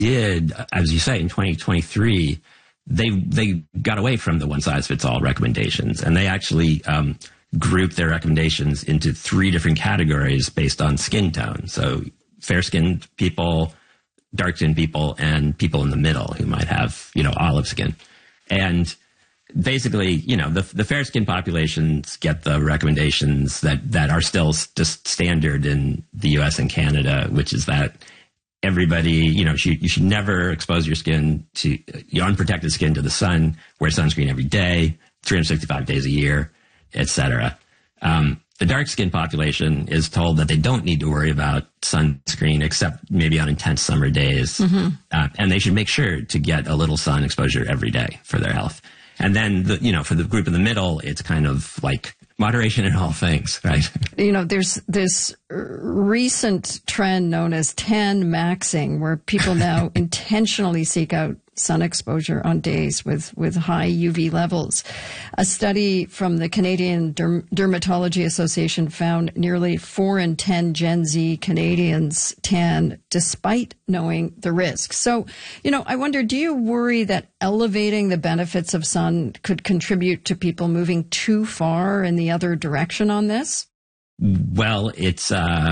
did, as you say, in 2023, they got away from the one-size-fits-all recommendations, and they actually grouped their recommendations into 3 different categories based on skin tone. So fair-skinned people, dark-skinned people, and people in the middle who might have, olive skin. And basically, the fair-skinned populations get the recommendations that are still just standard in the U.S. and Canada, which is that everybody, you should never expose your skin to your unprotected skin to the sun, wear sunscreen every day, 365 days a year, etc. The dark-skinned population is told that they don't need to worry about sunscreen except maybe on intense summer days. Mm-hmm. And they should make sure to get a little sun exposure every day for their health. And then, for the group in the middle, it's kind of like moderation in all things, right? There's this recent trend known as tan maxing, where people now intentionally seek out sun exposure on days with high UV levels. A study from the Canadian Dermatology Association found nearly 4 in 10 Gen Z Canadians tan despite knowing the risks. So, I wonder, do you worry that elevating the benefits of sun could contribute to people moving too far in the other direction on this? Well, it's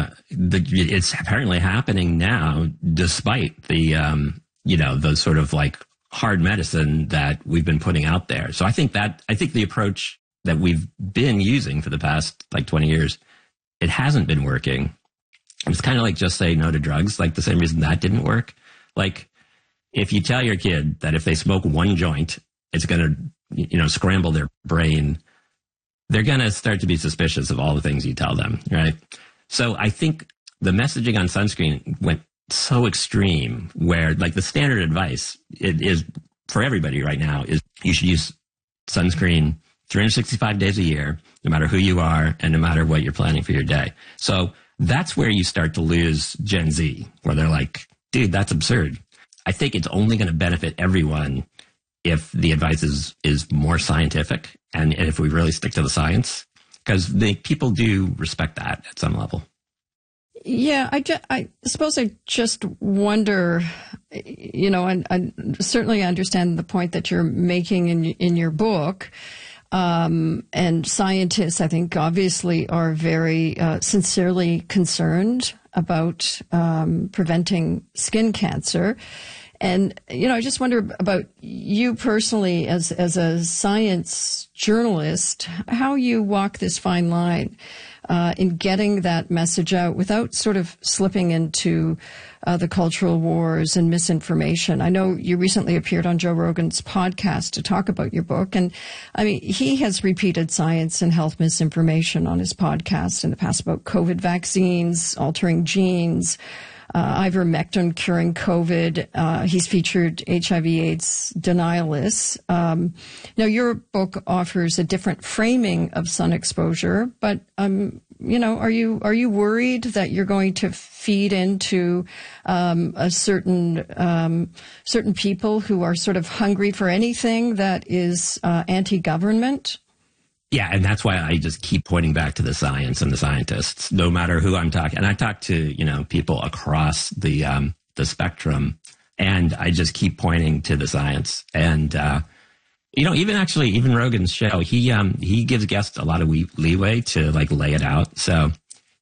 apparently happening now, despite the sort of like hard medicine that we've been putting out there. So I think the approach that we've been using for the past 20 years, it hasn't been working. It's kind of like just say no to drugs, like the same reason that didn't work. Like if you tell your kid that if they smoke one joint, it's going to, scramble their brain, they're going to start to be suspicious of all the things you tell them, right? So I think the messaging on sunscreen went so extreme where the standard advice it is for everybody right now is you should use sunscreen 365 days a year, no matter who you are and no matter what you're planning for your day. So that's where you start to lose Gen Z, where they're like, dude, that's absurd. I think it's only going to benefit everyone if the advice is more scientific and if we really stick to the science, because people do respect that at some level. Yeah, I suppose I just wonder, and I certainly understand the point that you're making in your book. And scientists, I think, obviously are very sincerely concerned about preventing skin cancer. And, I just wonder about you personally as a science journalist, how you walk this fine line in getting that message out without sort of slipping into the cultural wars and misinformation. I know you recently appeared on Joe Rogan's podcast to talk about your book. And I mean, he has repeated science and health misinformation on his podcast in the past about COVID vaccines, altering genes, ivermectin curing COVID. He's featured HIV/AIDS denialists. Now, your book offers a different framing of sun exposure, but are you worried that you're going to feed into a certain people who are sort of hungry for anything that is anti-government? Yeah, and that's why I just keep pointing back to the science and the scientists, no matter who I'm talking. And I talk to, people across the spectrum, and I just keep pointing to the science. And, even Rogan's show, he gives guests a lot of leeway to lay it out. So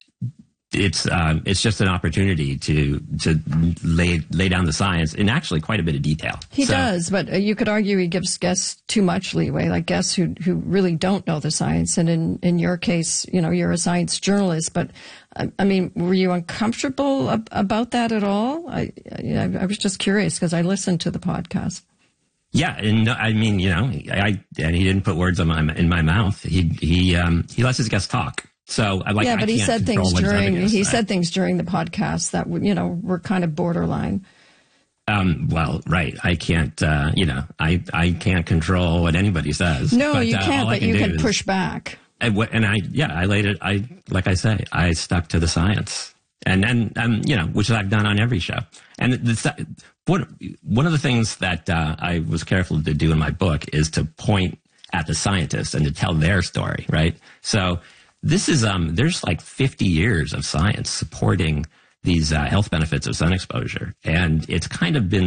it's just an opportunity to lay down the science in actually quite a bit of detail. He does, but you could argue he gives guests too much leeway, like guests who really don't know the science. And in your case, you're a science journalist, but I mean, were you uncomfortable about that at all? I was just curious because I listened to the podcast. Yeah, and I mean, and he didn't put words in my mouth. He lets his guests talk. So but he said things during the podcast that were kind of borderline. Well, right. I can't. I can't control what anybody says. No, but, you can't. But you can push back. I laid it. Like I say, I stuck to the science, and which I've done on every show. And one of the things that I was careful to do in my book is to point at the scientists and to tell their story. Right. So. This is, there's 50 years of science supporting health benefits of sun exposure. And it's kind of been